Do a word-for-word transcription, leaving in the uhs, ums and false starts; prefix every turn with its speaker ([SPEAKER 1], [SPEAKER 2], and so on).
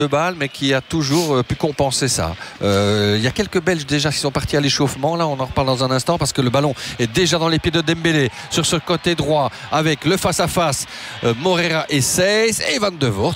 [SPEAKER 1] de balles, mais qui a toujours euh, pu compenser ça. Euh, il y a quelques Belges déjà qui sont partis à l'échauffement. Là, on en reparle dans un instant parce que le ballon est déjà dans les pieds de Dembélé sur ce côté droit avec le face-à-face euh, Moreira et Seyss et Van de Voort